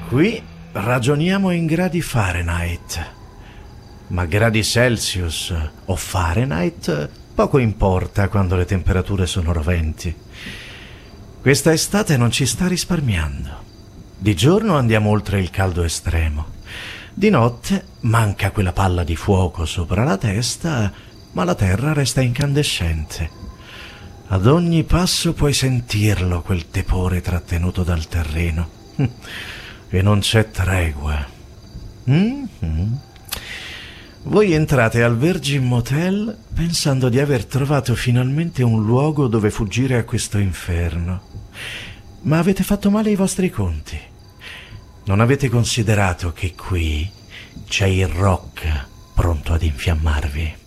Qui ragioniamo in gradi Fahrenheit, ma gradi Celsius o Fahrenheit poco importa quando le temperature sono roventi. Questa estate non ci sta risparmiando. Di giorno andiamo oltre il caldo estremo. Di notte manca quella palla di fuoco sopra la testa, ma la terra resta incandescente. Ad ogni passo puoi sentirlo, quel tepore trattenuto dal terreno. E non c'è tregua. Voi entrate al Virgin Motel pensando di aver trovato finalmente un luogo dove fuggire a questo inferno. Ma avete fatto male i vostri conti. Non avete considerato che qui c'è il rock pronto ad infiammarvi.